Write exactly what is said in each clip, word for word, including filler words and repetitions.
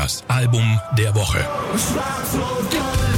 Das Album der Woche. Schwarz-Rot-Gold.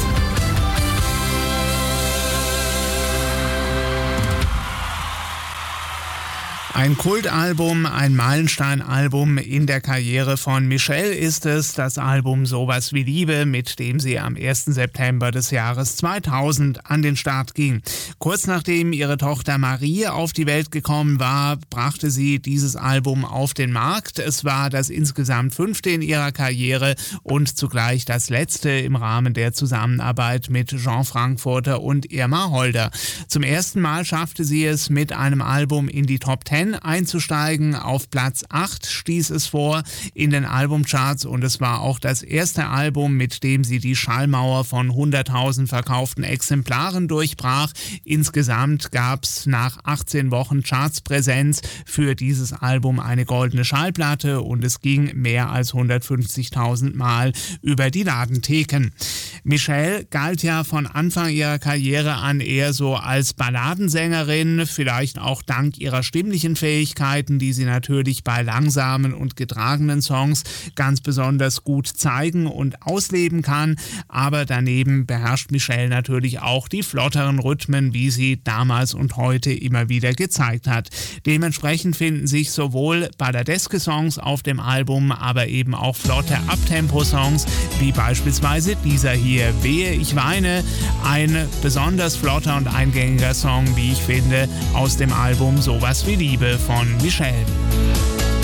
Ein Kultalbum, ein Meilensteinalbum in der Karriere von Michelle ist es, das Album Sowas wie Liebe, mit dem sie am ersten September des Jahres zweitausend an den Start ging. Kurz nachdem ihre Tochter Marie auf die Welt gekommen war, brachte sie dieses Album auf den Markt. Es war das insgesamt fünfte in ihrer Karriere und zugleich das letzte im Rahmen der Zusammenarbeit mit Jean Frankfurter und Irma Holder. Zum ersten Mal schaffte sie es mit einem Album in die Top Ten einzusteigen. Auf Platz acht stieß es vor in den Albumcharts und es war auch das erste Album, mit dem sie die Schallmauer von hunderttausend verkauften Exemplaren durchbrach. Insgesamt gab es nach achtzehn Wochen Chartspräsenz für dieses Album eine goldene Schallplatte und es ging mehr als hundertfünfzigtausend Mal über die Ladentheken. Michelle galt ja von Anfang ihrer Karriere an eher so als Balladensängerin, vielleicht auch dank ihrer stimmlichen Fähigkeiten, die sie natürlich bei langsamen und getragenen Songs ganz besonders gut zeigen und ausleben kann. Aber daneben beherrscht Michelle natürlich auch die flotteren Rhythmen, wie sie damals und heute immer wieder gezeigt hat. Dementsprechend finden sich sowohl balladeske Songs auf dem Album, aber eben auch flotte Uptempo-Songs, wie beispielsweise dieser hier, Wehe ich weine, ein besonders flotter und eingängiger Song, wie ich finde, aus dem Album Sowas wie Liebe von Michelle.